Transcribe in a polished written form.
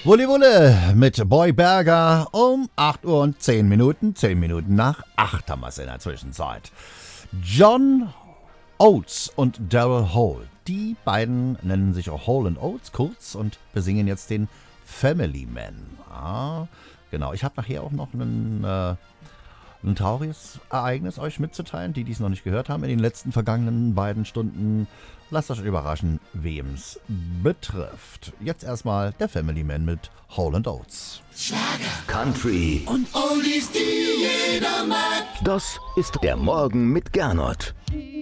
Wulli Wulle mit Boy Berger um 8 Uhr und 10 Minuten. 10 Minuten nach 8 haben wir es in der Zwischenzeit. John Oates und Daryl Hall. Die beiden nennen sich auch Hall Oates kurz und besingen jetzt den Family Man. Ah, genau. Ich habe nachher auch noch ein trauriges Ereignis euch mitzuteilen, die es noch nicht gehört haben in den letzten vergangenen beiden Stunden. Lasst euch überraschen, wem's betrifft. Jetzt erstmal der Family Man mit Hall Oates. Schlager, Country und Oldies, die jeder mag. Das ist der Morgen mit Gernot.